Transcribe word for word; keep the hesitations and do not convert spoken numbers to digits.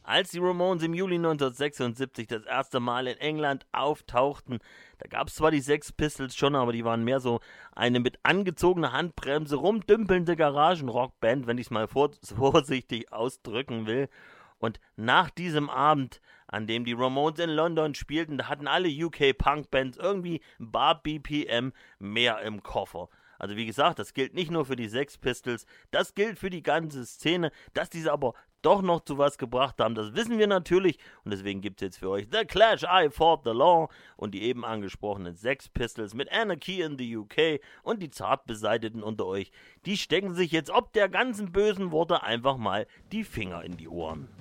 Als die Ramones im Juli neunzehnhundertsechsundsiebzig das erste Mal in England auftauchten, da gab es zwar die Sex Pistols schon, aber die waren mehr so eine mit angezogener Handbremse rumdümpelnde Garagenrockband, wenn ich es mal vor- vorsichtig ausdrücken will. Und nach diesem Abend, an dem die Ramones in London spielten, da hatten alle U K-Punk-Bands irgendwie ein Bar B P M mehr im Koffer. Also wie gesagt, das gilt nicht nur für die Sex Pistols, das gilt für die ganze Szene. Dass diese aber doch noch zu was gebracht haben, das wissen wir natürlich. Und deswegen gibt es jetzt für euch The Clash, I Fought the Law und die eben angesprochenen Sex Pistols mit Anarchy in the U K. Und die Zartbeseiteten unter euch, die stecken sich jetzt ob der ganzen bösen Worte einfach mal die Finger in die Ohren.